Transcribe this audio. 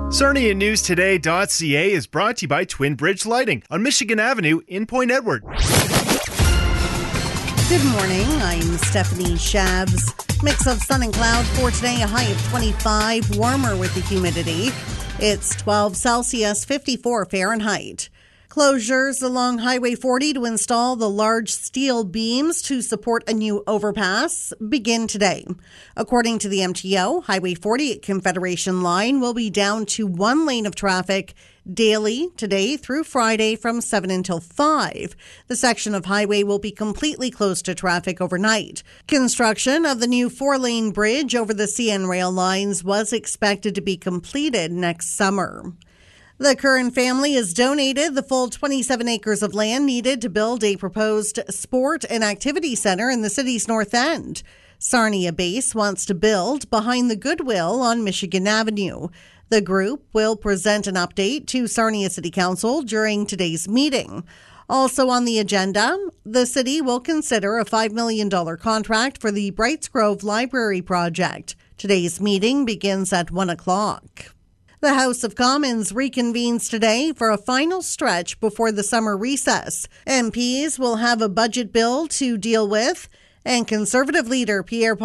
SarniaNewsToday.ca is brought to you by Twin Bridge Lighting on Michigan Avenue in Point Edward. Good morning, I'm Stephanie Shabs. Mix of sun and cloud for today, a high of 25, warmer with the humidity. It's 12 Celsius, 54 Fahrenheit. Closures along Highway 40 to install the large steel beams to support a new overpass begin today. According to the MTO, Highway 40 at Confederation Line will be down to one lane of traffic daily today through Friday from 7 until 5. The section of highway will be completely closed to traffic overnight. Construction of the new 4-lane bridge over the CN rail lines was expected to be completed next summer. The Curran family has donated the full 27 acres of land needed to build a proposed sport and activity center in the city's north end. Sarnia Base wants to build behind the Goodwill on Michigan Avenue. The group will present an update to Sarnia City Council during today's meeting. Also on the agenda, the city will consider a $5 million contract for the Brights Grove Library project. Today's meeting begins at 1 o'clock. The House of Commons reconvenes today for a final stretch before the summer recess. MPs will have a budget bill to deal with, and Conservative leader Pierre